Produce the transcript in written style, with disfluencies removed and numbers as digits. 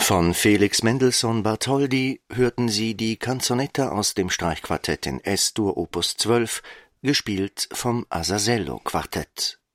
Von Felix Mendelssohn Bartholdy hörten Sie die Canzonetta aus dem Streichquartett in Es-Dur Opus 12, gespielt vom Azazello Quartett.